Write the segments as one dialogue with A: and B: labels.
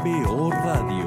A: TVO Radio.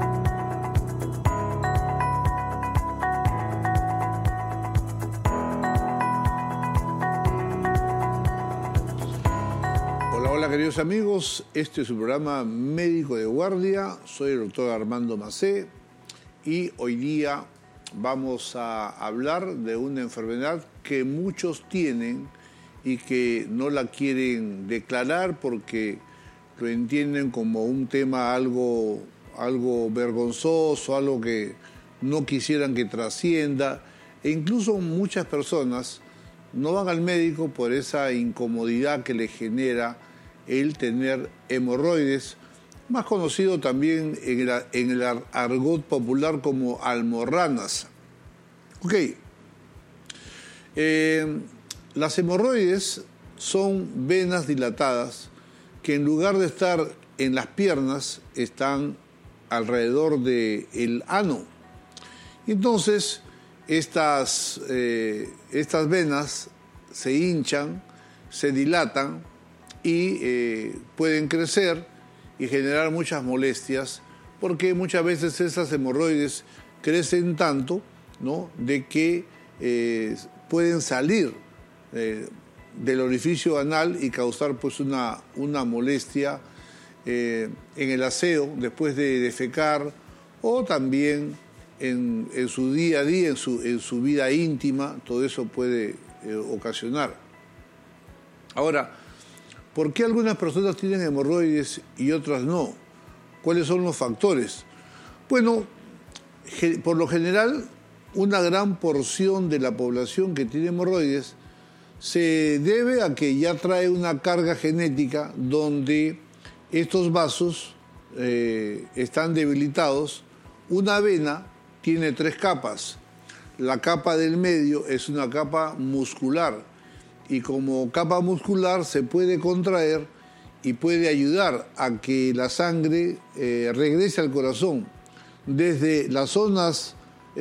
B: Hola queridos amigos, este es su programa Médico de Guardia, soy el doctor Armando Macé y hoy día vamos a hablar de una enfermedad que muchos tienen y que no la quieren declarar porque lo entienden como un tema algo vergonzoso, algo que no quisieran que trascienda, e incluso muchas personas no van al médico por esa incomodidad que les genera el tener hemorroides, más conocido también en el argot popular como almorranas. Ok, las hemorroides son venas dilatadas que en lugar de estar en las piernas están alrededor del ano. Entonces estas venas se hinchan, se dilatan y pueden crecer y generar muchas molestias porque muchas veces esas hemorroides crecen tanto, ¿no?, de que pueden salir del orificio anal y causar pues una molestia en el aseo después de defecar o también en su día a día, en su vida íntima. Todo eso puede ocasionar. Ahora, ¿por qué algunas personas tienen hemorroides y otras no? ¿Cuáles son los factores? Bueno, por lo general, una gran porción de la población que tiene hemorroides se debe a que ya trae una carga genética donde estos vasos están debilitados. Una vena tiene 3 capas. La capa del medio es una capa muscular y como capa muscular se puede contraer y puede ayudar a que la sangre regrese al corazón desde las zonas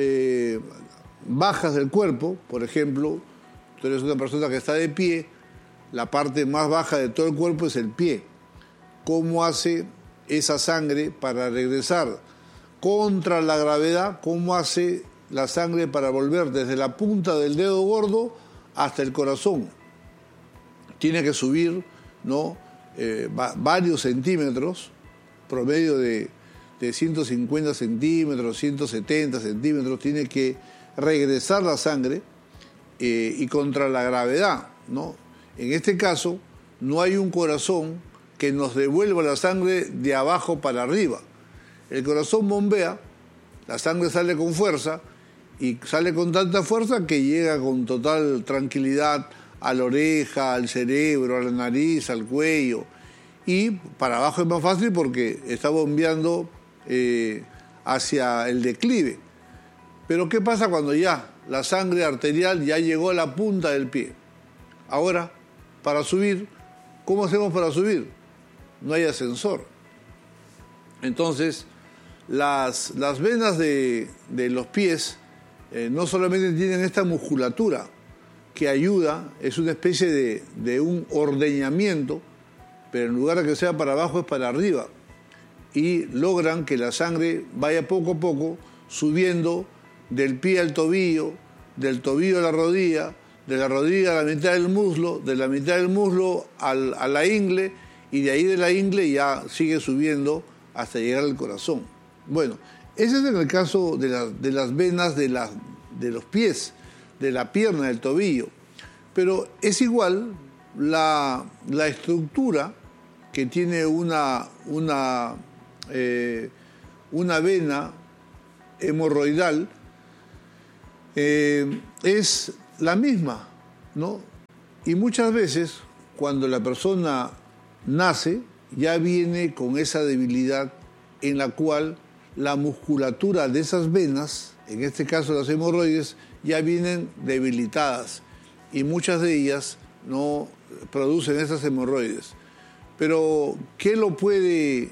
B: bajas del cuerpo. Por ejemplo, tú eres una persona que está de pie, la parte más baja de todo el cuerpo es el pie. ¿Cómo hace esa sangre para regresar contra la gravedad? ¿Cómo hace la sangre para volver desde la punta del dedo gordo hasta el corazón? Tiene que subir, ¿no?, varios centímetros, promedio de 150 centímetros, 170 centímetros, tiene que regresar la sangre y contra la gravedad, ¿no? En este caso, no hay un corazón que nos devuelva la sangre de abajo para arriba. El corazón bombea, la sangre sale con fuerza y sale con tanta fuerza que llega con total tranquilidad a la oreja, al cerebro, a la nariz, al cuello. Y para abajo es más fácil porque está bombeando hacia el declive. Pero ¿qué pasa cuando ya la sangre arterial ya llegó a la punta del pie? Ahora, para subir, ¿cómo hacemos para subir? No hay ascensor. Entonces, las venas de los pies no solamente tienen esta musculatura que ayuda, es una especie de un ordeñamiento, pero en lugar de que sea para abajo es para arriba, y logran que la sangre vaya poco a poco subiendo del pie al tobillo, del tobillo a la rodilla, de la rodilla a la mitad del muslo, de la mitad del muslo a la ingle, y de ahí de la ingle ya sigue subiendo hasta llegar al corazón. Bueno, ese es en el caso de las venas de los pies, de la pierna, del tobillo. Pero es igual la estructura que tiene una vena hemorroidal, es la misma, ¿no? Y muchas veces cuando la persona nace ya viene con esa debilidad en la cual la musculatura de esas venas, en este caso las hemorroides, ya vienen debilitadas y muchas de ellas no producen esas hemorroides. Pero ¿qué lo puede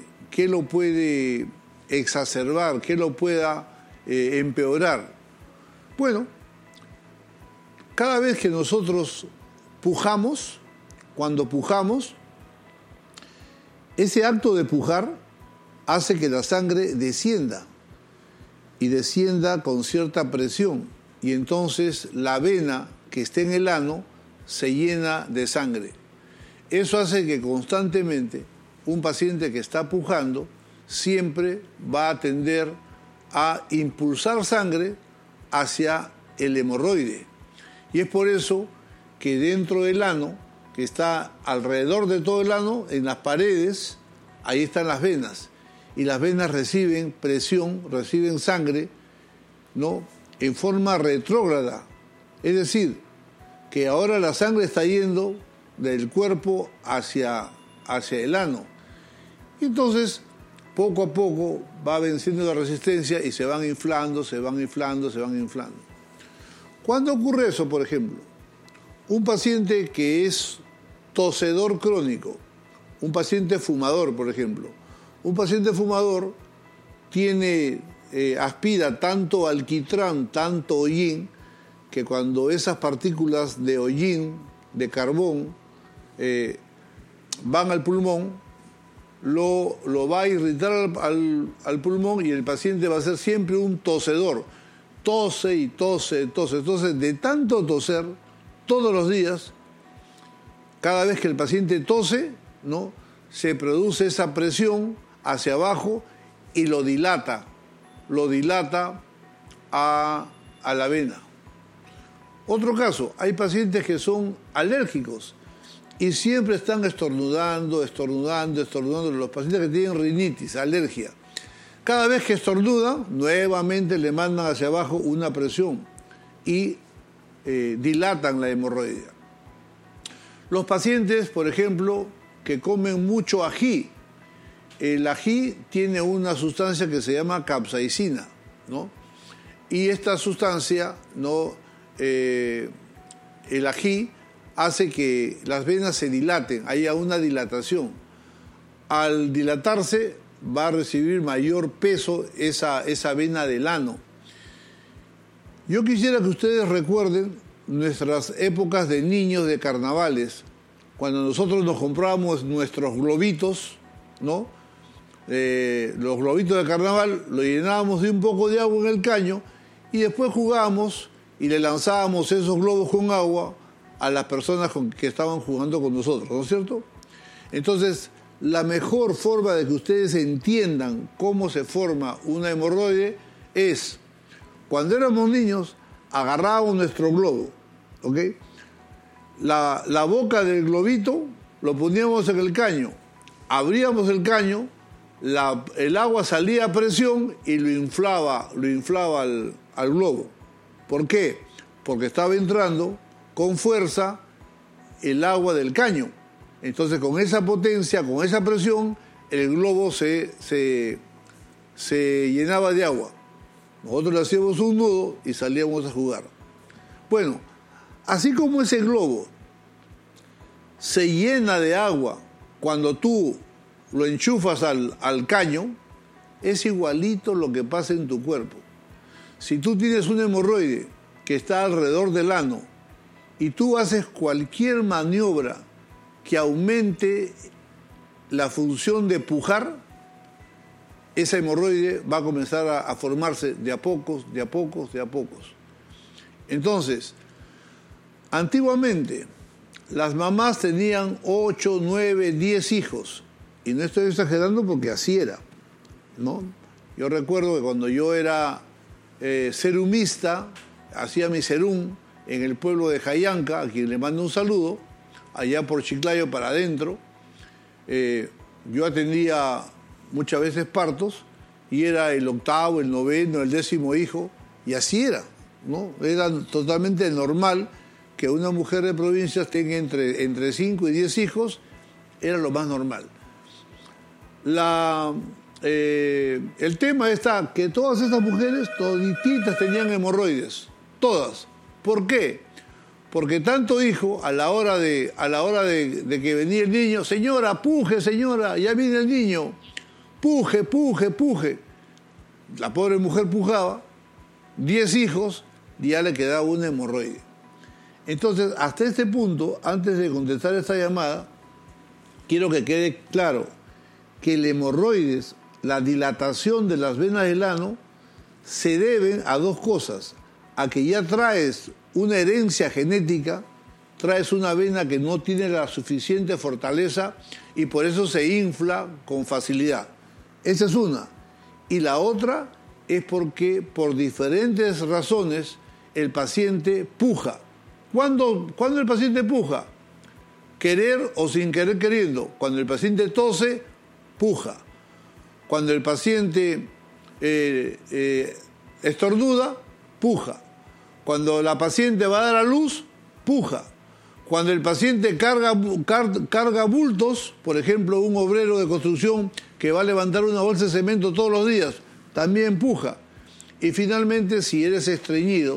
B: exacerbar? ¿Qué lo pueda empeorar? Bueno, cada vez que nosotros pujamos, cuando pujamos, ese acto de pujar hace que la sangre descienda y descienda con cierta presión. Y entonces la vena que esté en el ano se llena de sangre. Eso hace que constantemente un paciente que está pujando siempre va a tender a impulsar sangre hacia el hemorroide. Y es por eso que dentro del ano, que está alrededor de todo el ano, en las paredes, ahí están las venas. Y las venas reciben presión, reciben sangre, ¿no?, en forma retrógrada. Es decir, que ahora la sangre está yendo del cuerpo hacia el ano. Y entonces, poco a poco, va venciendo la resistencia y se van inflando, se van inflando, se van inflando. ¿Cuándo ocurre eso, por ejemplo? Un paciente que es tosedor crónico, un paciente fumador, por ejemplo. Un paciente fumador aspira tanto alquitrán, tanto hollín, que cuando esas partículas de hollín, de carbón, van al pulmón, lo va a irritar al pulmón y el paciente va a ser siempre un tosedor. Tose y tose, tose. Entonces, de tanto toser todos los días, cada vez que el paciente tose, ¿no?, se produce esa presión hacia abajo y lo dilata a la vena. Otro caso, hay pacientes que son alérgicos y siempre están estornudando. Los pacientes que tienen rinitis, alergia. Cada vez que estornudan, nuevamente le mandan hacia abajo una presión y dilatan la hemorroide. Los pacientes, por ejemplo, que comen mucho ají, el ají tiene una sustancia que se llama capsaicina, ¿no? Y esta sustancia, ¿no?, el ají hace que las venas se dilaten, haya una dilatación. Al dilatarse va a recibir mayor peso esa vena del ano. Yo quisiera que ustedes recuerden nuestras épocas de niños de carnavales, cuando nosotros nos comprábamos nuestros globitos, ¿no? Los globitos de carnaval los llenábamos de un poco de agua en el caño y después jugábamos y le lanzábamos esos globos con agua a las personas que estaban jugando con nosotros, ¿no es cierto? Entonces, la mejor forma de que ustedes entiendan cómo se forma una hemorroide es, cuando éramos niños, agarrábamos nuestro globo, ¿ok? La boca del globito lo poníamos en el caño, abríamos el caño, el agua salía a presión y lo inflaba al globo. ¿Por qué? Porque estaba entrando con fuerza el agua del caño. Entonces, con esa potencia, con esa presión, el globo se llenaba de agua. Nosotros le hacíamos un nudo y salíamos a jugar. Bueno, así como ese globo se llena de agua cuando tú lo enchufas al caño, es igualito lo que pasa en tu cuerpo. Si tú tienes un hemorroide que está alrededor del ano y tú haces cualquier maniobra que aumente la función de pujar, esa hemorroide va a comenzar a formarse de a pocos. Entonces, antiguamente, las mamás tenían 8, 9, 10 hijos. Y no estoy exagerando porque así era, ¿no? Yo recuerdo que cuando yo era serumista, hacía mi serum en el pueblo de Jayanca, a quien le mando un saludo, allá por Chiclayo para adentro. Yo atendía muchas veces partos y era el 8º, el 9º, el 10º hijo, y así era, ¿no? Era totalmente normal que una mujer de provincias tenga entre 5 y 10 hijos, era lo más normal. El tema está que todas estas mujeres, todititas, tenían hemorroides, todas. ¿Por qué? Porque tanto hijo, a la hora de que venía el niño, señora, puje, señora, ya viene el niño, puje. La pobre mujer pujaba, 10 hijos, y ya le quedaba un hemorroide. Entonces, hasta este punto, antes de contestar esta llamada, quiero que quede claro que el hemorroides la dilatación de las venas del ano se deben a dos cosas: a que ya traes una herencia genética, traes una vena que no tiene la suficiente fortaleza y por eso se infla con facilidad. Esa es una. Y la otra es porque por diferentes razones el paciente puja. ¿Cuándo el paciente puja? Querer o sin querer queriendo. Cuando el paciente tose, puja. Cuando el paciente estornuda, puja. Cuando la paciente va a dar a luz, puja. Cuando el paciente carga bultos, por ejemplo, un obrero de construcción que va a levantar una bolsa de cemento todos los días, también puja. Y finalmente, si eres estreñido,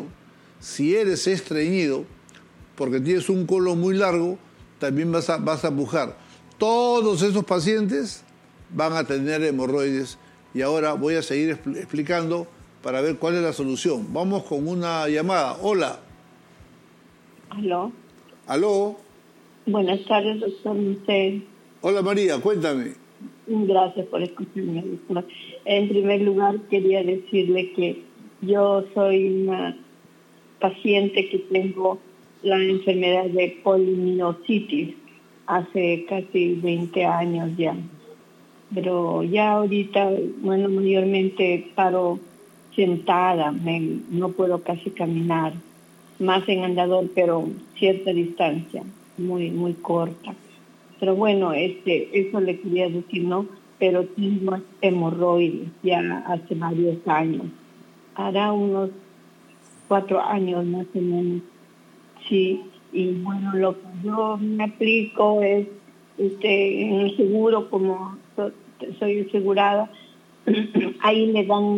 B: porque tienes un colon muy largo, también vas a pujar. Todos esos pacientes van a tener hemorroides. Y ahora voy a seguir explicando para ver cuál es la solución. Vamos con una llamada. Hola.
A: ¿Aló?
B: ¿Aló?
A: Buenas tardes, doctor Michel.
B: Hola María, cuéntame.
A: Gracias por escucharme, doctor. En primer lugar, quería decirle que yo soy una paciente que tengo la enfermedad de polimiositis hace casi 20 años ya. Pero ya ahorita, bueno, mayormente paro sentada, no puedo casi caminar, más en andador, pero cierta distancia, muy corta. Pero bueno, eso le quería decir, ¿no? Pero tengo hemorroides ya hace varios años. Hará unos 4 años más o menos, sí. Y bueno, lo que yo me aplico es en el seguro, como soy asegurada, ahí me dan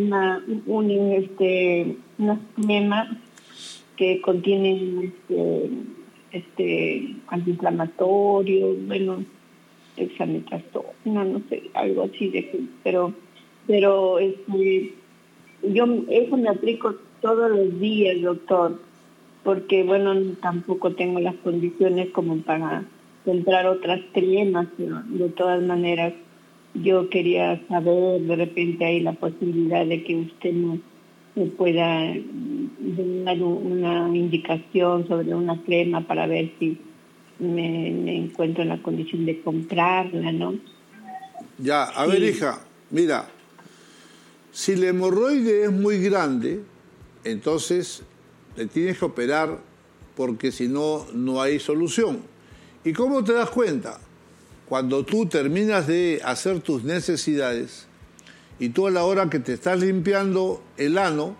A: unas cremas que contienen antiinflamatorio, bueno, dexametasona, no sé, algo así pero yo eso me aplico todos los días, doctor, porque bueno, tampoco tengo las condiciones como para comprar otras cremas, pero de todas maneras yo quería saber, de repente hay la posibilidad de que usted me pueda dar una indicación sobre una crema para ver si me encuentro en la condición de comprarla, ¿no?
B: Ya, a ver, hija, mira, si la hemorroide es muy grande, entonces le tienes que operar porque si no, no hay solución. ¿Y cómo te das cuenta? Cuando tú terminas de hacer tus necesidades y tú a la hora que te estás limpiando el ano,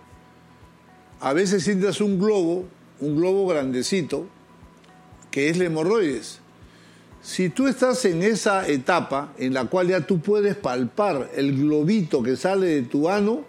B: a veces sientes un globo grandecito, que es la hemorroides. Si tú estás en esa etapa en la cual ya tú puedes palpar el globito que sale de tu ano,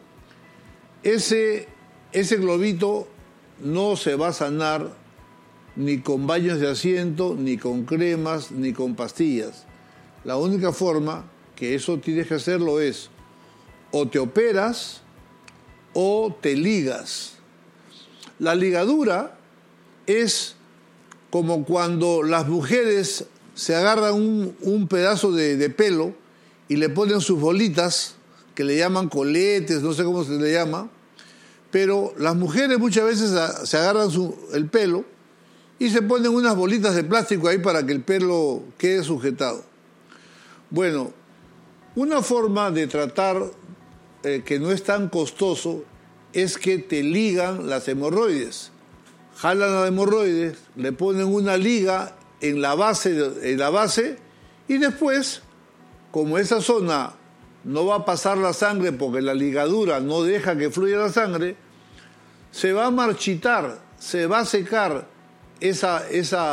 B: ese globito no se va a sanar ni con baños de asiento, ni con cremas, ni con pastillas. La única forma que eso tienes que hacerlo es o te operas o te ligas. La ligadura es como cuando las mujeres se agarran un pedazo de pelo y le ponen sus bolitas, que le llaman coletes, no sé cómo se le llama, pero las mujeres muchas veces se agarran el pelo y se ponen unas bolitas de plástico ahí para que el pelo quede sujetado. Bueno, una forma de tratar que no es tan costoso es que te ligan las hemorroides. Jalan las hemorroides, le ponen una liga en la base y después, como esa zona no va a pasar la sangre porque la ligadura no deja que fluya la sangre, se va a marchitar, se va a secar esa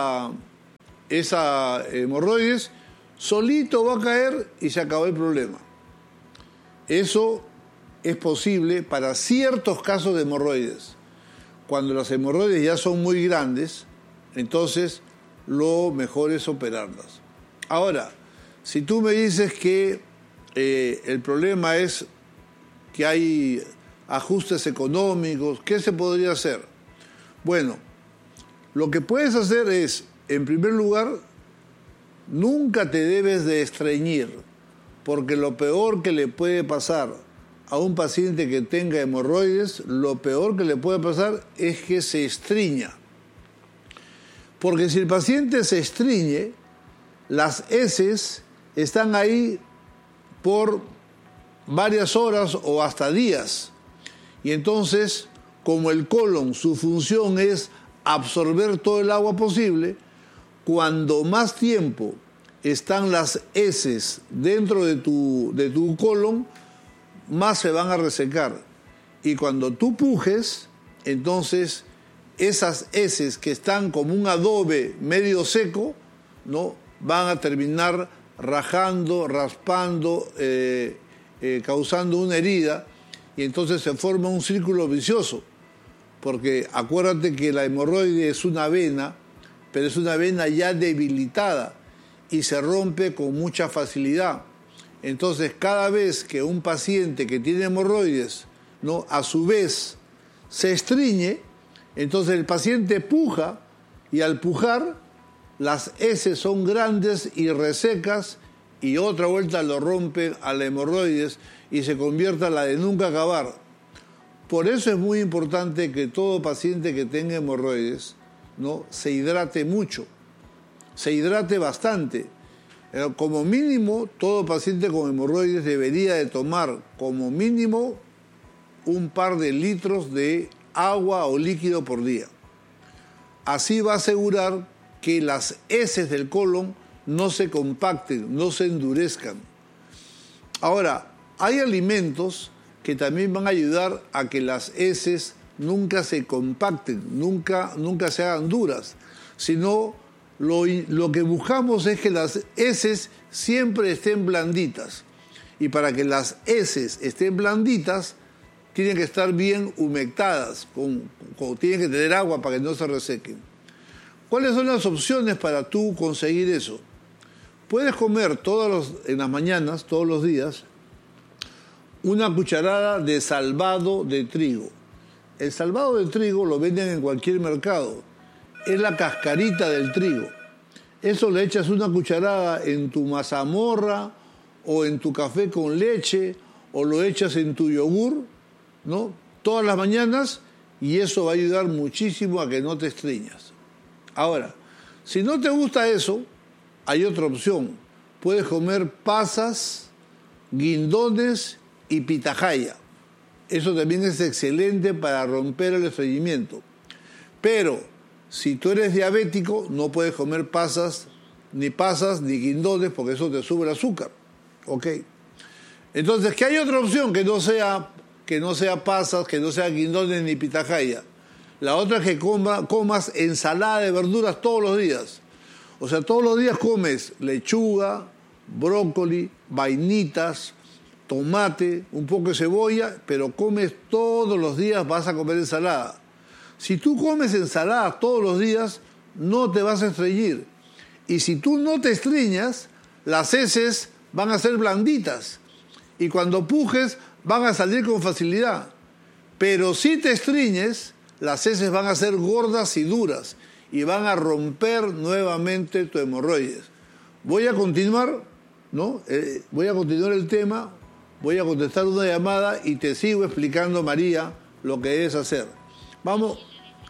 B: hemorroides, solito va a caer y se acabó el problema. Eso es posible para ciertos casos de hemorroides. Cuando las hemorroides ya son muy grandes, entonces lo mejor es operarlas. Ahora, si tú me dices que el problema es que hay ajustes económicos, ¿qué se podría hacer? Bueno, lo que puedes hacer es, en primer lugar, nunca te debes de estreñir, porque lo peor que le puede pasar a un paciente que tenga hemorroides, lo peor que le puede pasar es que se estreña. Porque si el paciente se estreñe, las heces están ahí por varias horas o hasta días. Y entonces, como el colon, su función es absorber todo el agua posible, cuando más tiempo están las heces dentro de tu colon, más se van a resecar. Y cuando tú pujes, entonces esas heces que están como un adobe medio seco, ¿no?, van a terminar rajando, raspando, causando una herida, y entonces se forma un círculo vicioso. Porque acuérdate que la hemorroide es una vena, pero es una vena ya debilitada y se rompe con mucha facilidad. Entonces, cada vez que un paciente que tiene hemorroides, ¿no?, a su vez se estreñe, entonces el paciente puja, y al pujar las heces son grandes y resecas, y otra vuelta lo rompen a la hemorroides y se convierte en la de nunca acabar. Por eso es muy importante que todo paciente que tenga hemorroides, ¿no?, se hidrate mucho, se hidrate bastante. Como mínimo, todo paciente con hemorroides debería de tomar como mínimo un par de litros de agua o líquido por día. Así va a asegurar que las heces del colon no se compacten, no se endurezcan. Ahora, hay alimentos que también van a ayudar a que las heces nunca se compacten, nunca se hagan duras, sino lo que buscamos es que las heces siempre estén blanditas. Y para que las heces estén blanditas, tienen que estar bien humectadas, tienen que tener agua para que no se resequen. ¿Cuáles son las opciones para tú conseguir eso? Puedes comer en las mañanas, todos los días, una cucharada de salvado de trigo. El salvado de trigo lo venden en cualquier mercado. Es la cascarita del trigo. Eso le echas una cucharada en tu mazamorra o en tu café con leche o lo echas en tu yogur, ¿no?, todas las mañanas, y eso va a ayudar muchísimo a que no te estreñas. Ahora, si no te gusta eso, hay otra opción. Puedes comer pasas, guindones y pitahaya. Eso también es excelente para romper el estreñimiento. Pero si tú eres diabético, no puedes comer pasas ni guindones, porque eso te sube el azúcar. ¿Ok? Entonces, ¿qué hay otra opción que no sea pasas, que no sea guindones ni pitahaya? La otra es que comas ensalada de verduras todos los días. O sea, todos los días comes lechuga, brócoli, vainitas, tomate, un poco de cebolla, pero comes todos los días, vas a comer ensalada. Si tú comes ensalada todos los días, no te vas a estreñir. Y si tú no te estreñas, las heces van a ser blanditas. Y cuando pujes, van a salir con facilidad. Pero si te estreñes, las heces van a ser gordas y duras y van a romper nuevamente tu hemorroides. Voy a continuar, ¿no? Voy a continuar el tema, voy a contestar una llamada y te sigo explicando, María, lo que debes hacer. Vamos.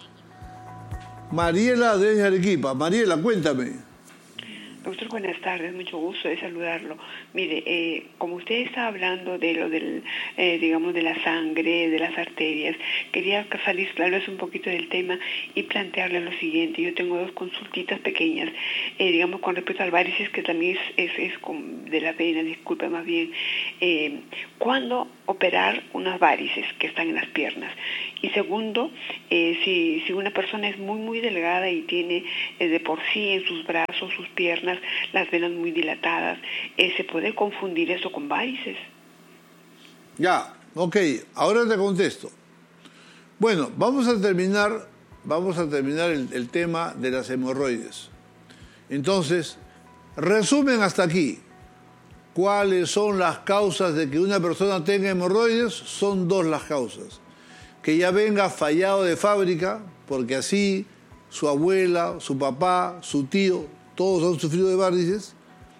B: Mariela desde Arequipa. Mariela, cuéntame.
C: Doctor, buenas tardes, mucho gusto de saludarlo. Mire, como usted está hablando de lo del, digamos, de la sangre, de las arterias, quería salir tal vez un poquito del tema y plantearle lo siguiente. Yo tengo dos consultitas pequeñas, digamos, con respecto al varices, que también es de la vena, disculpe más bien. ¿Cuándo operar unas varices que están en las piernas? Y segundo, si una persona es muy, muy delgada y tiene de por sí en sus brazos, sus piernas, las venas muy dilatadas, ¿se puede confundir eso con varices?
B: Ya, ok, ahora te contesto. Bueno, vamos a terminar el tema de las hemorroides. Entonces, resumen hasta aquí. ¿Cuáles son las causas de que una persona tenga hemorroides? Son dos las causas. Que ya venga fallado de fábrica, porque así su abuela, su papá, su tío, todos han sufrido de varices.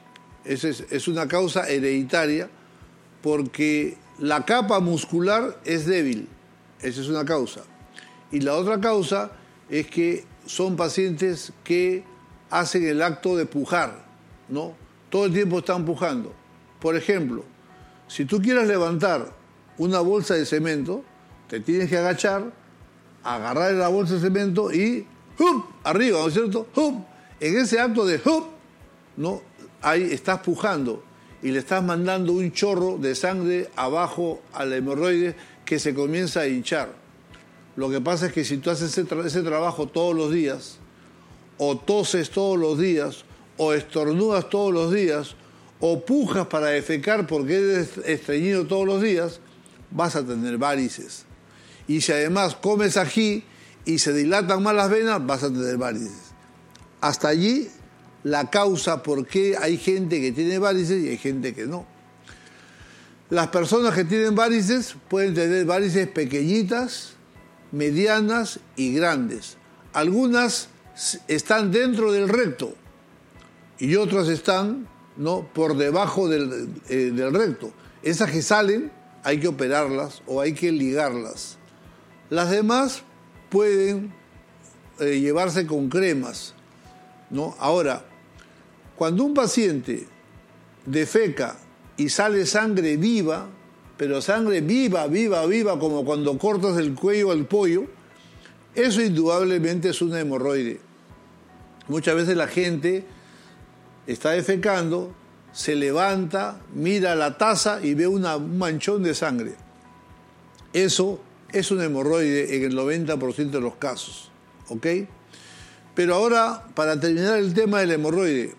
B: Es una causa hereditaria porque la capa muscular es débil. Esa es una causa. Y la otra causa es que son pacientes que hacen el acto de pujar, ¿no? Todo el tiempo están pujando. Por ejemplo, si tú quieres levantar una bolsa de cemento, te tienes que agachar, agarrar la bolsa de cemento y ¡hup! Arriba, ¿no es cierto? ¡Hup! En ese acto de ¡hup! ¿No? Ahí estás pujando y le estás mandando un chorro de sangre abajo al hemorroide que se comienza a hinchar. Lo que pasa es que si tú haces ese trabajo todos los días, o toses todos los días, o estornudas todos los días, o pujas para defecar porque eres estreñido todos los días, vas a tener varices. Y si además comes ají y se dilatan más las venas, vas a tener varices. Hasta allí la causa por qué hay gente que tiene varices y hay gente que no. Las personas que tienen varices pueden tener varices pequeñitas, medianas y grandes. Algunas están dentro del recto y otras están, ¿no?, por debajo del recto. Esas que salen hay que operarlas o hay que ligarlas. Las demás pueden llevarse con cremas, ¿no? Ahora, cuando un paciente defeca y sale sangre viva, pero sangre viva, como cuando cortas el cuello al pollo, eso indudablemente es una hemorroide. Muchas veces la gente está defecando, se levanta, mira la taza y ve un manchón de sangre. Eso es una hemorroide en el 90% de los casos, ¿ok? Pero ahora, para terminar el tema del hemorroide,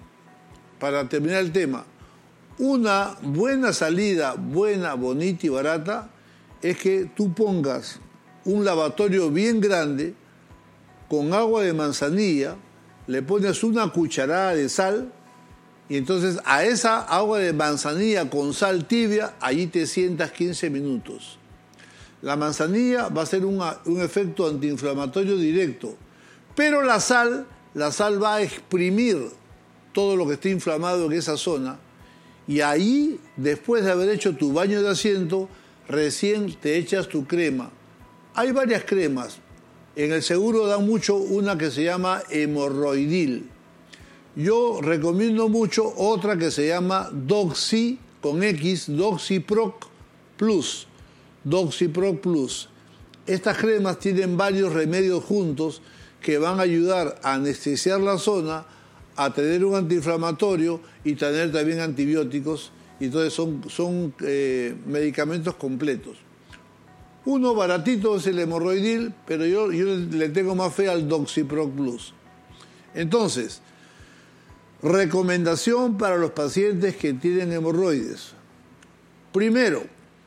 B: una buena salida, buena, bonita y barata, es que tú pongas un lavatorio bien grande con agua de manzanilla, le pones una cucharada de sal y entonces a esa agua de manzanilla con sal tibia, allí te sientas 15 minutos. La manzanilla va a ser un efecto antiinflamatorio directo, pero la sal va a exprimir todo lo que esté inflamado en esa zona y ahí, después de haber hecho tu baño de asiento, recién te echas tu crema. Hay varias cremas. En el seguro dan mucho una que se llama hemorroidil. Yo recomiendo mucho otra que se llama Doxy, con X, Doxyproc Plus. Doxyproc Plus. Estas cremas tienen varios remedios juntos que van a ayudar a anestesiar la zona, a tener un antiinflamatorio y tener también antibióticos. Y entonces son medicamentos completos. Uno baratito es el hemorroidil, pero yo le tengo más fe al Doxyproc Plus. Entonces, recomendación para los pacientes que tienen hemorroides. Primero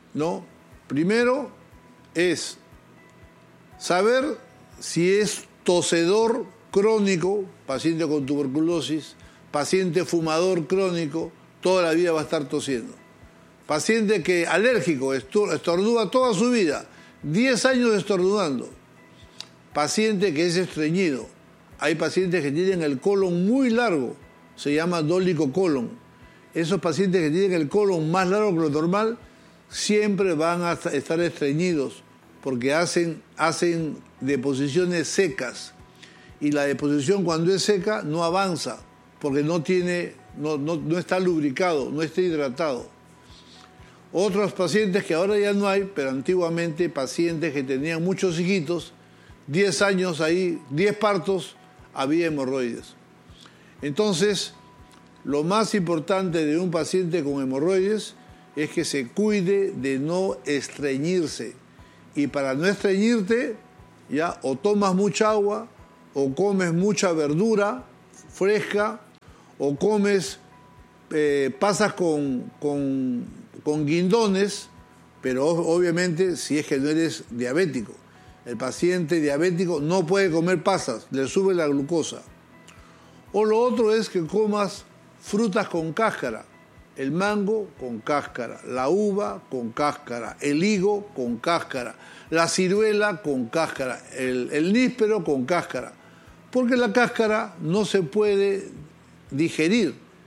B: es saber si es tosedor crónico, paciente con tuberculosis, paciente fumador crónico, toda la vida va a estar tosiendo. Paciente que alérgico, estornuda toda su vida, 10 años estornudando. Paciente que es estreñido. Hay pacientes que tienen el colon muy largo, se llama dólico colon. Esos pacientes que tienen el colon más largo que lo normal siempre van a estar estreñidos porque hacen deposiciones secas. Y la deposición cuando es seca no avanza porque no está lubricado, no está hidratado. Otros pacientes que ahora ya no hay, pero antiguamente pacientes que tenían muchos hijitos, 10 años ahí, 10 partos, había hemorroides. Entonces, lo más importante de un paciente con hemorroides es que se cuide de no estreñirse. Y para no estreñirte, ya o tomas mucha agua, o comes mucha verdura fresca, o comes, pasas con guindones, pero obviamente si es que no eres diabético. El paciente diabético no puede comer pasas, le sube la glucosa. O lo otro es que comas frutas con cáscara, el mango con cáscara, la uva con cáscara, el higo con cáscara, la ciruela con cáscara, el níspero con cáscara, porque la cáscara no se puede digerir.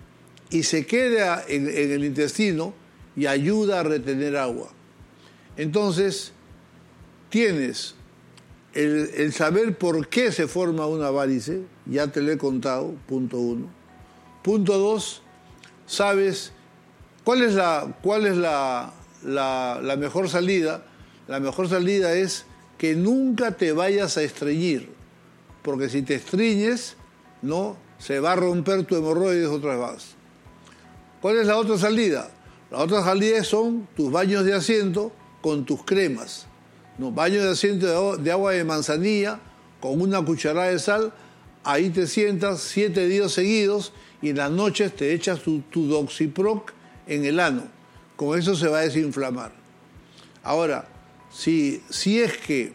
B: y se queda en el intestino y ayuda a retener agua. Entonces, tienes el saber por qué se forma una varice, ya te lo he contado, punto 1. Punto 2, sabes cuál es la mejor salida. La mejor salida es que nunca te vayas a estreñir, porque si te estreñes, no, se va a romper tu hemorroides otra vez. ¿Cuál es la otra salida? La otra salida son tus baños de asiento con tus cremas. No, baño de asiento de agua de manzanilla con una cucharada de sal, ahí te sientas 7 días seguidos y en las noches te echas tu Doxiproc en el ano. Con eso se va a desinflamar. Ahora, si es que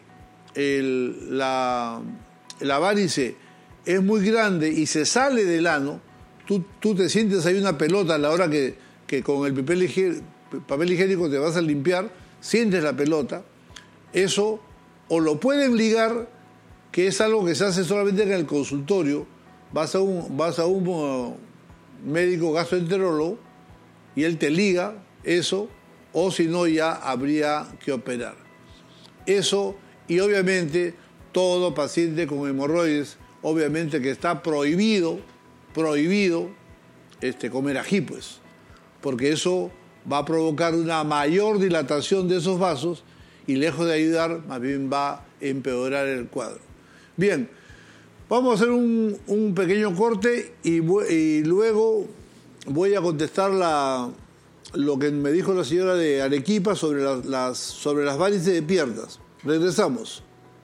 B: la varice es muy grande y se sale del ano, tú te sientes ahí una pelota a la hora que con el papel higiénico te vas a limpiar, sientes la pelota. Eso o lo pueden ligar, que es algo que se hace solamente en el consultorio. Vas a un médico gastroenterólogo y él te liga eso, o si no ya habría que operar. Eso, y obviamente todo paciente con hemorroides, obviamente que está prohibido comer ají, pues, porque eso va a provocar una mayor dilatación de esos vasos y lejos de ayudar, más bien va a empeorar el cuadro. Bien, vamos a hacer un pequeño corte y luego voy a contestar lo que me dijo la señora de Arequipa sobre las varices de piernas. Regresamos.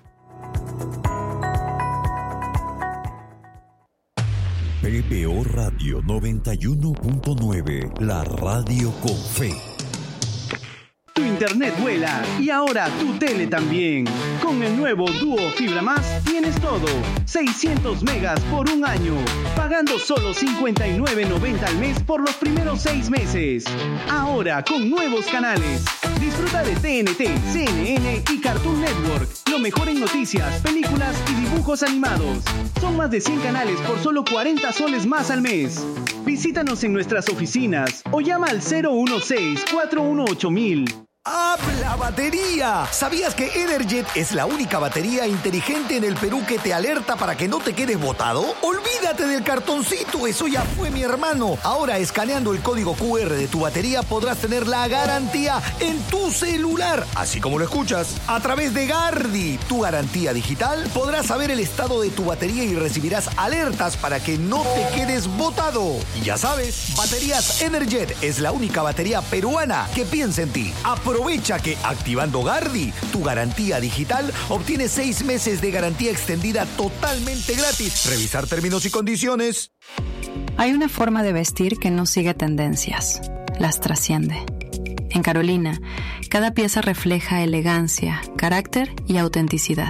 D: PBO Radio 91.9, la radio con fe.
E: Tu internet vuela y ahora tu tele también. Con el nuevo Duo Fibra Más tienes todo. 600 megas por un año, pagando solo $59.90 al mes por los primeros 6 meses. Ahora con nuevos canales. Disfruta de TNT, CNN y Cartoon Network. Lo mejor en noticias, películas y dibujos animados. Son más de 100 canales por solo 40 soles más al mes. Visítanos en nuestras oficinas o llama al 016-418-1000.
F: ¡Habla batería! ¿Sabías que Energet es la única batería inteligente en el Perú que te alerta para que no te quedes botado? ¡Olvídate del cartoncito! ¡Eso ya fue, mi hermano! Ahora, escaneando el código QR de tu batería, podrás tener la garantía en tu celular. Así como lo escuchas. A través de Gardi, tu garantía digital, podrás saber el estado de tu batería y recibirás alertas para que no te quedes botado. Y ya sabes, Baterías Energet es la única batería peruana que piensa en ti. Aprovecha que activando Gardi, tu garantía digital, obtienes 6 meses de garantía extendida totalmente gratis. Revisar términos y condiciones.
G: Hay una forma de vestir que no sigue tendencias, las trasciende. En Carolina, cada pieza refleja elegancia, carácter y autenticidad.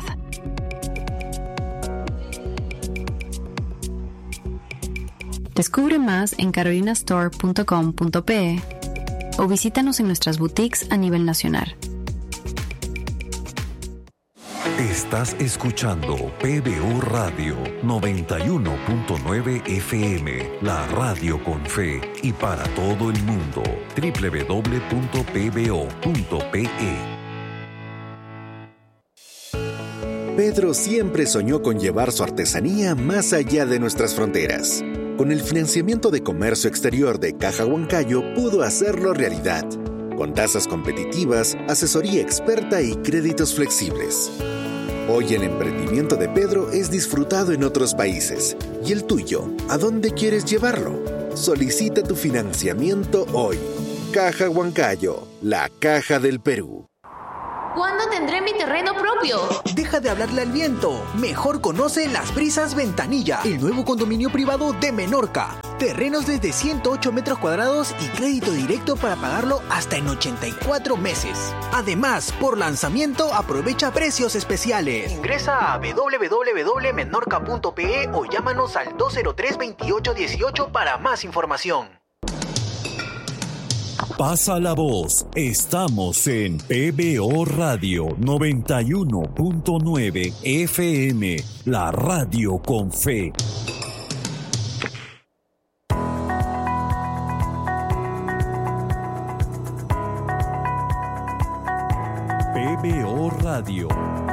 G: Descubre más en carolinastore.com.pe o visítanos en nuestras boutiques a nivel nacional.
D: Estás escuchando PBO Radio 91.9 FM, la radio con fe y para todo el mundo. www.pbo.pe.
H: Pedro siempre soñó con llevar su artesanía más allá de nuestras fronteras. Con el financiamiento de comercio exterior de Caja Huancayo pudo hacerlo realidad, con tasas competitivas, asesoría experta y créditos flexibles. Hoy el emprendimiento de Pedro es disfrutado en otros países. ¿Y el tuyo? ¿A dónde quieres llevarlo? Solicita tu financiamiento hoy. Caja Huancayo, la caja del Perú.
I: ¿Cuándo tendré mi terreno propio?
F: Deja de hablarle al viento. Mejor conoce Las Brisas Ventanilla, el nuevo condominio privado de Menorca. Terrenos desde 108 metros cuadrados y crédito directo para pagarlo hasta en 84 meses. Además, por lanzamiento aprovecha precios especiales. Ingresa a www.menorca.pe o llámanos al 203-2818 para más información.
D: Pasa la voz. Estamos en PBO Radio 91.9 FM, la radio con fe. PBO Radio.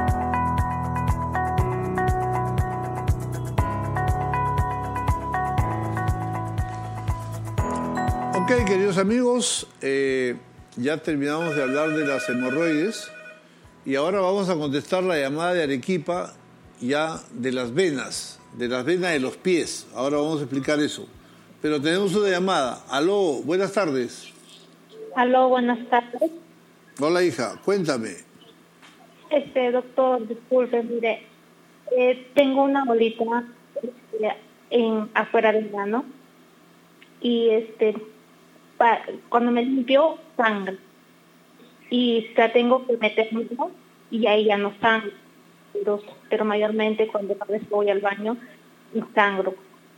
B: Ok, queridos amigos, ya terminamos de hablar de las hemorroides y ahora vamos a contestar la llamada de Arequipa ya de las venas de los pies. Ahora vamos a explicar eso. Pero tenemos una llamada. Aló, buenas tardes.
J: Aló, buenas tardes.
B: Hola, hija, cuéntame.
J: Doctor, disculpe, mire, tengo una bolita afuera del mano y cuando me limpio sangre y la tengo que meterme y ahí ya no sangre, pero mayormente cuando a veces voy al baño sangro.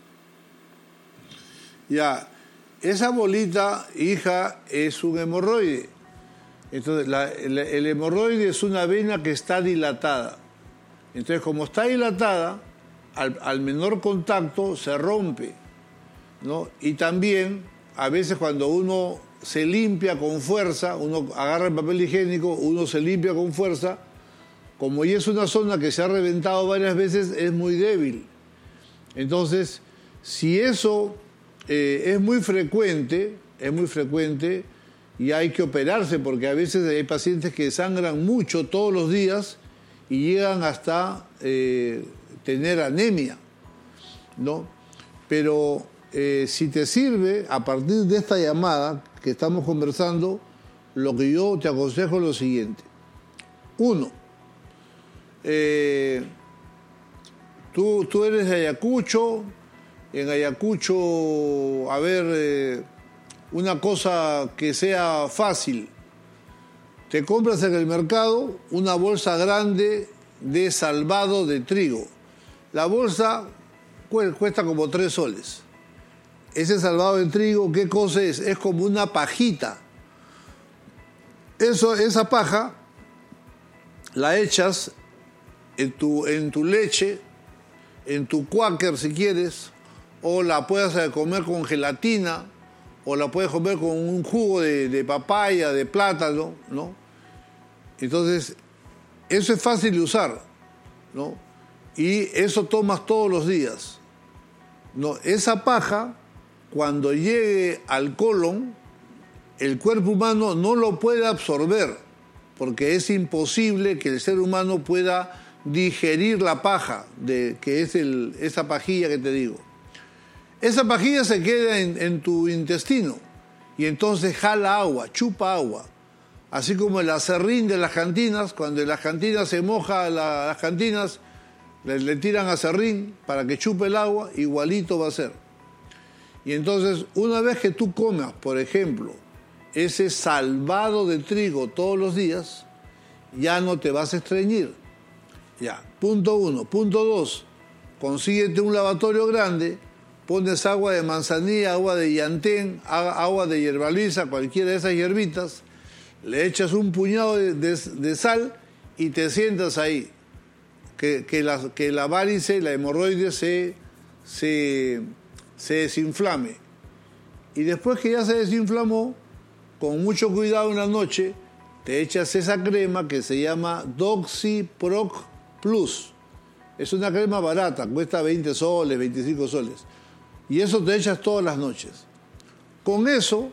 B: Ya, esa bolita, hija, es un hemorroide. Entonces, el hemorroide es una vena que está dilatada. Entonces, como está dilatada, al menor contacto se rompe, ¿no? Y también, a veces cuando uno se limpia con fuerza, uno agarra el papel higiénico, uno se limpia con fuerza, como ya es una zona que se ha reventado varias veces, es muy débil. Entonces, si eso es muy frecuente y hay que operarse, porque a veces hay pacientes que sangran mucho todos los días y llegan hasta tener anemia, ¿no? Pero si te sirve, a partir de esta llamada que estamos conversando, lo que yo te aconsejo es lo siguiente. Uno, tú eres de Ayacucho. En Ayacucho, a ver, una cosa que sea fácil. Te compras en el mercado una bolsa grande de salvado de trigo. La bolsa cuesta como 3 soles. Ese salvado de trigo, ¿qué cosa es? Es como una pajita. Esa paja la echas en tu leche, en tu Quaker si quieres, o la puedes comer con gelatina, o la puedes comer con un jugo de papaya, de plátano, ¿no? Entonces, eso es fácil de usar, ¿no? Y eso tomas todos los días, ¿no? Esa paja, cuando llegue al colon, el cuerpo humano no lo puede absorber, porque es imposible que el ser humano pueda digerir la paja, que es esa pajilla que te digo. Esa pajilla se queda en tu intestino y entonces jala agua, chupa agua. Así como el acerrín de las cantinas, cuando en las cantinas se moja las cantinas, le tiran acerrín para que chupe el agua, igualito va a ser. Y entonces, una vez que tú comas, por ejemplo, ese salvado de trigo todos los días, ya no te vas a estreñir. Ya, punto 1. Punto 2, consíguete un lavatorio grande, pones agua de manzanilla, agua de llantén, agua de hierbaluisa, cualquiera de esas hierbitas, le echas un puñado de sal y te sientas ahí. Que la varice, la hemorroide se desinflame. Y después que ya se desinflamó, con mucho cuidado en la noche, te echas esa crema que se llama Doxyproc Plus. Es una crema barata, cuesta 20 soles, 25 soles. Y eso te echas todas las noches. Con eso,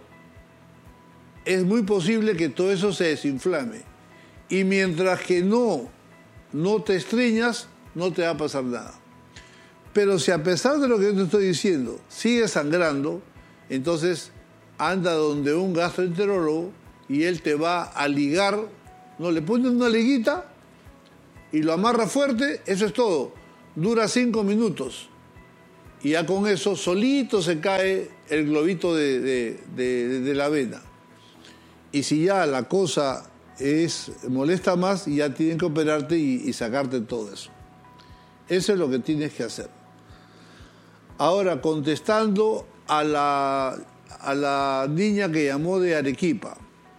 B: es muy posible que todo eso se desinflame. Y mientras que no te estreñas, no te va a pasar nada. Pero si a pesar de lo que yo te estoy diciendo, sigue sangrando, entonces anda donde un gastroenterólogo y él te va a ligar, no, le pones una liguita y lo amarra fuerte, eso es todo. Dura 5 minutos. Y ya con eso solito se cae el globito de la vena. Y si ya la cosa molesta más, ya tienen que operarte y sacarte todo eso. Eso es lo que tienes que hacer. Ahora, contestando a la niña que llamó de Arequipa.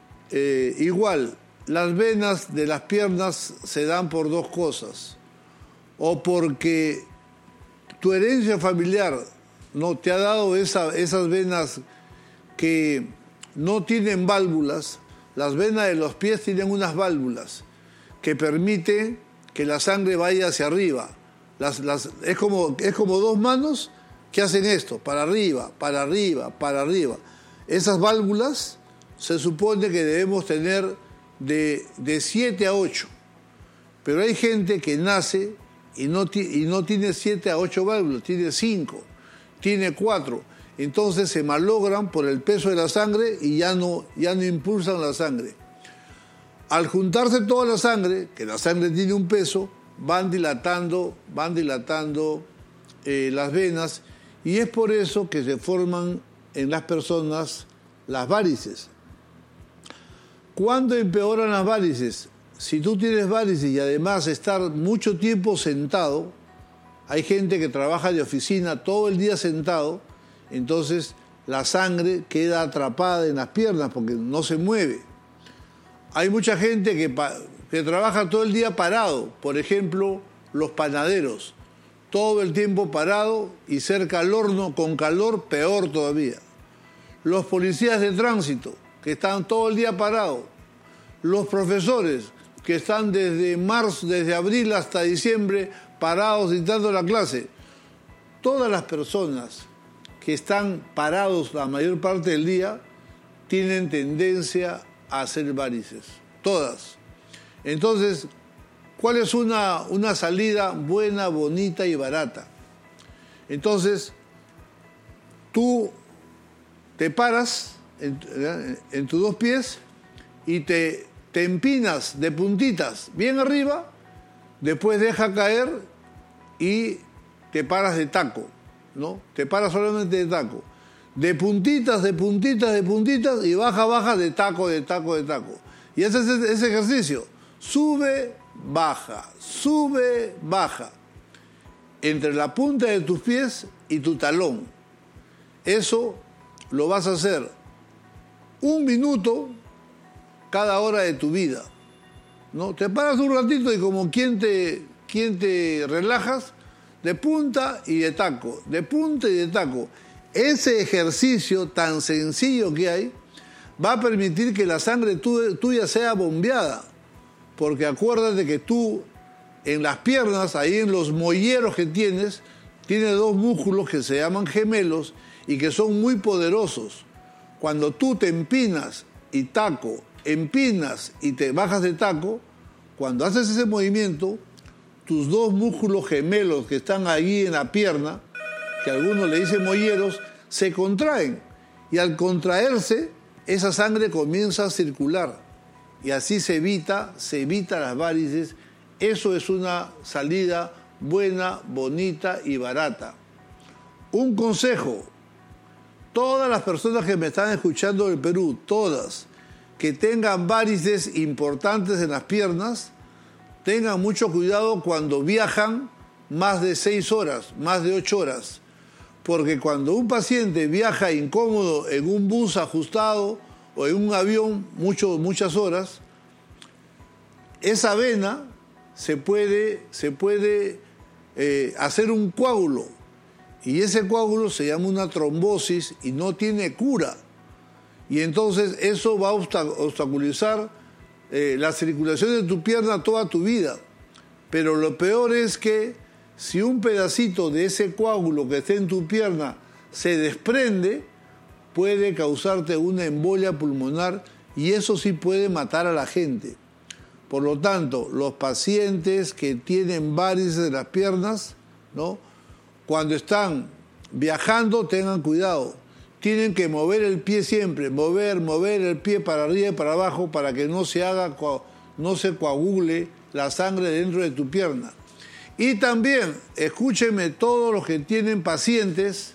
B: Igual, las venas de las piernas se dan por 2 cosas. O porque tu herencia familiar no te ha dado esas venas que no tienen válvulas, las venas de los pies tienen unas válvulas que permiten que la sangre vaya hacia arriba. Es como dos manos que hacen esto, para arriba, para arriba, para arriba. Esas válvulas se supone que debemos tener de 7 a 8. Pero hay gente que nace y no tiene 7 a 8 válvulas, tiene 5, tiene 4. Entonces se malogran por el peso de la sangre y ya no impulsan la sangre. Al juntarse toda la sangre, que la sangre tiene un peso, van dilatando las venas, y es por eso que se forman en las personas las varices. ¿Cuándo empeoran las varices? Si tú tienes varices y además estar mucho tiempo sentado, hay gente que trabaja de oficina todo el día sentado, entonces la sangre queda atrapada en las piernas porque no se mueve. Hay mucha gente que trabaja todo el día parado, por ejemplo, los panaderos, todo el tiempo parado y cerca al horno con calor, peor todavía. Los policías de tránsito, que están todo el día parados. Los profesores, que están desde abril hasta diciembre parados dictando la clase. Todas las personas que están parados la mayor parte del día tienen tendencia a hacer varices. Todas. Entonces, ¿cuál es una salida buena, bonita y barata? Entonces, tú te paras en tus dos pies y te empinas de puntitas bien arriba, después deja caer y te paras de taco, ¿no? Te paras solamente de taco. De puntitas, de puntitas, de puntitas y baja, de taco, de taco, de taco. Y haces ese ejercicio. Sube, baja, entre la punta de tus pies y tu talón. Eso lo vas a hacer 1 minuto cada hora de tu vida, ¿no? Te paras un ratito y como quien te relajas, de punta y de taco, de punta y de taco. Ese ejercicio tan sencillo que hay va a permitir que la sangre tuya sea bombeada. Porque acuérdate que tú, en las piernas, ahí en los molleros que tienes 2 músculos que se llaman gemelos y que son muy poderosos. Cuando tú te empinas y taco, empinas y te bajas de taco, cuando haces ese movimiento, tus 2 músculos gemelos que están ahí en la pierna, que algunos le dicen molleros, se contraen. Y al contraerse, esa sangre comienza a circular. Y así se evita las varices. Eso es una salida buena, bonita y barata. Un consejo. Todas las personas que me están escuchando del Perú, todas, que tengan varices importantes en las piernas, tengan mucho cuidado cuando viajan más de 6 horas, más de 8 horas. Porque cuando un paciente viaja incómodo en un bus ajustado o en un avión muchas horas, esa vena se puede hacer un coágulo. Y ese coágulo se llama una trombosis y no tiene cura. Y entonces eso va a obstaculizar la circulación de tu pierna toda tu vida. Pero lo peor es que si un pedacito de ese coágulo que esté en tu pierna se desprende, puede causarte una embolia pulmonar y eso sí puede matar a la gente. Por lo tanto, los pacientes que tienen varices de las piernas, ¿no?, cuando están viajando, tengan cuidado. Tienen que mover el pie siempre, mover el pie para arriba y para abajo para que no se coagule la sangre dentro de tu pierna. Y también, escúchenme todos los que tienen pacientes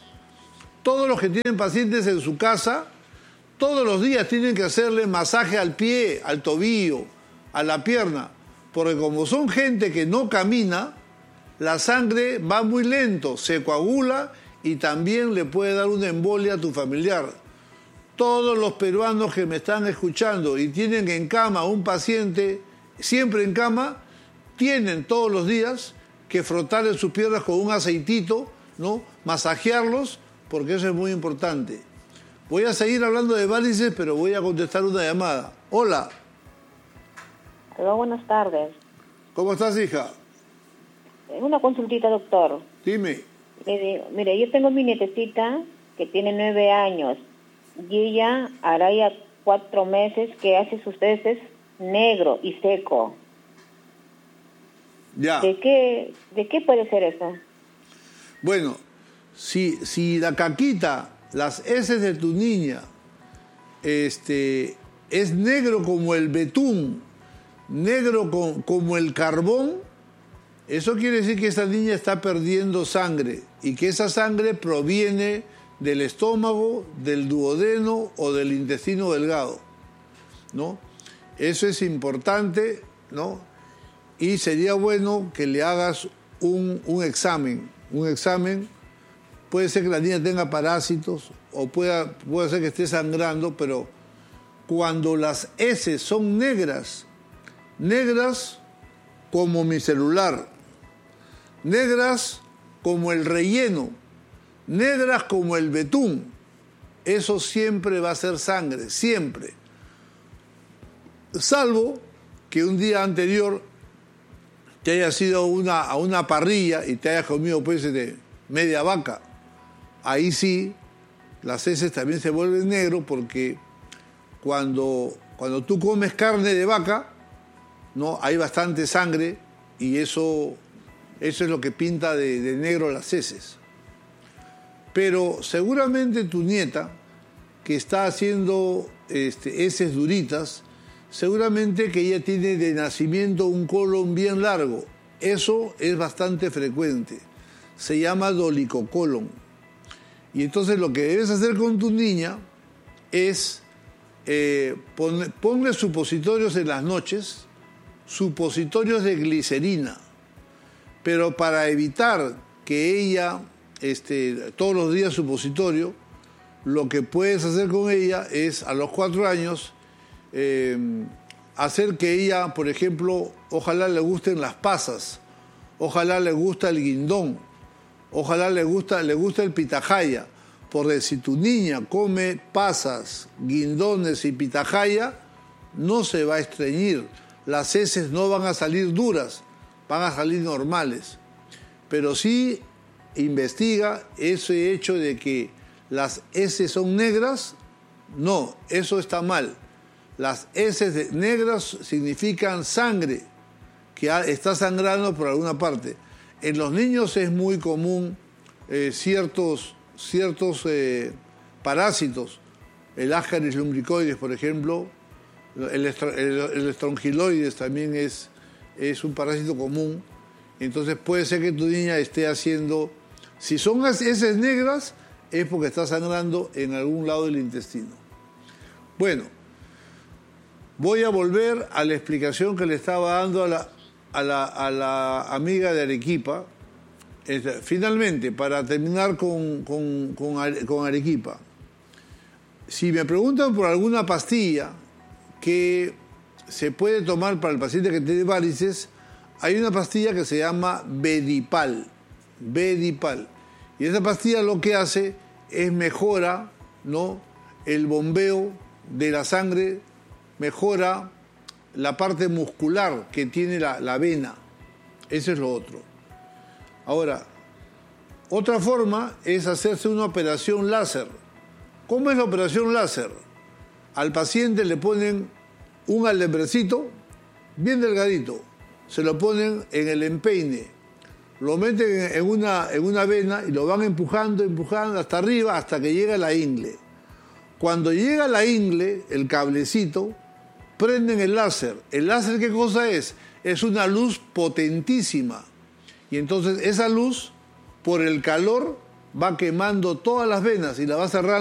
B: en su casa, todos los días tienen que hacerle masaje al pie, al tobillo, a la pierna, porque como son gente que no camina, la sangre va muy lento, se coagula y también le puede dar una embolia a tu familiar. Todos los peruanos que me están escuchando y tienen en cama un paciente, siempre en cama, tienen todos los días que frotarle sus piernas con un aceitito, ¿no?, masajearlos, porque eso es muy importante. Voy a seguir hablando de varices, pero voy a contestar una llamada. Hola.
K: Hola, buenas tardes.
B: ¿Cómo estás, hija?
K: Una consultita, doctor.
B: Dime.
K: Mire, yo tengo mi nietecita que tiene 9 años y ella hará ya 4 meses que hace sus heces negro y seco.
B: Ya.
K: ¿De qué puede ser eso?
B: Bueno, si la caquita, las heces de tu niña, es negro como el betún, negro como el carbón, eso quiere decir que esa niña está perdiendo sangre y que esa sangre proviene del estómago, del duodeno o del intestino delgado, ¿no? Eso es importante, ¿no? Y sería bueno que le hagas un examen. Un examen, puede ser que la niña tenga parásitos o puede ser que esté sangrando, pero cuando las heces son negras como mi celular, negras como el relleno, negras como el betún, eso siempre va a ser sangre, siempre. Salvo que un día anterior te hayas ido a una parrilla y te hayas comido pues media vaca. Ahí sí, las heces también se vuelven negro porque cuando tú comes carne de vaca, ¿no? Hay bastante sangre y eso es lo que pinta de negro las heces. Pero seguramente tu nieta, que está haciendo heces duritas, seguramente que ella tiene de nacimiento un colon bien largo. Eso es bastante frecuente. Se llama dolicocolon. Y entonces lo que debes hacer con tu niña es ponle supositorios en las noches, supositorios de glicerina. Pero para evitar que ella todos los días supositorio, lo que puedes hacer con ella es a los 4 años hacer que ella, por ejemplo, ojalá le gusten las pasas, ojalá le gusta el guindón, ojalá le gusta el pitahaya, porque si tu niña come pasas, guindones y pitahaya, no se va a estreñir, las heces no van a salir duras, van a salir normales. Pero sí investiga ese hecho de que las heces son negras, no, eso está mal. Las heces negras significan sangre, que está sangrando por alguna parte. En los niños es muy común ciertos parásitos, el Ascaris lumbricoides, por ejemplo, el estrongiloides también es un parásito común. Entonces puede ser que tu niña esté haciendo, si son heces negras, es porque está sangrando en algún lado del intestino. Bueno, voy a volver a la explicación que le estaba dando a la amiga de Arequipa. Finalmente, para terminar con Arequipa, si me preguntan por alguna pastilla que se puede tomar para el paciente que tiene varices, hay una pastilla que se llama Bedipal. Y esa pastilla lo que hace es mejora, ¿no?, el bombeo de la sangre, mejora la parte muscular que tiene la vena. Eso es lo otro. Ahora, otra forma es hacerse una operación láser. ¿Cómo es la operación láser? Al paciente le ponen un alembrecito bien delgadito, se lo ponen en el empeine, lo meten en una vena y lo van empujando hasta arriba hasta que llega la ingle. Cuando llega la ingle, el cablecito, prenden el láser. ¿El láser qué cosa es? Es una luz potentísima. Y entonces esa luz, por el calor, va quemando todas las venas y la va cerrando.